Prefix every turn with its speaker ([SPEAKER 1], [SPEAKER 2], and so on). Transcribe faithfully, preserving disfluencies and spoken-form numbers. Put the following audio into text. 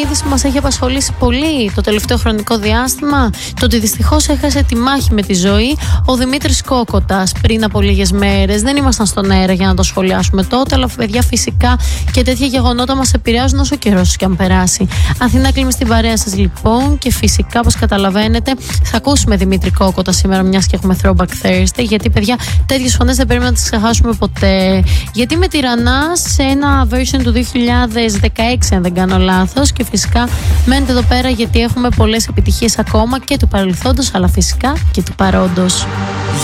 [SPEAKER 1] είδηση που μας έχει απασχολήσει πολύ το τελευταίο χρονικό διάστημα? Το ότι δυστυχώς έχασε τη μάχη με τη ζωή ο Δημήτρης Κόκοτας πριν από λίγες μέρες. Δεν ήμασταν στον αέρα για να το σχολιάσουμε τότε, αλλά παιδιά, φυσικά και τέτοια γεγονότα μας επηρεάζουν όσο καιρός και αν περάσει. Αθηνά Κλίμη στην παρέα σας λοιπόν, και φυσικά, όπως καταλαβαίνετε, θα ακούσουμε Δημήτρη Κόκοτα σήμερα, μιας και έχουμε Throwback Thursday. Γιατί, παιδιά, τέτοιες φωνές δεν πρέπει να τις ξεχάσουμε ποτέ. Γιατί με τυραννά σε ένα version του δύο χιλιάδες δεκαέξι, αν δεν κάνω λάθος, και φυσικά μένετε εδώ πέρα γιατί έχουμε πολλές επιτυχίες ακόμα και του παρελθόντος, αλλά φυσικά και του παρόντος.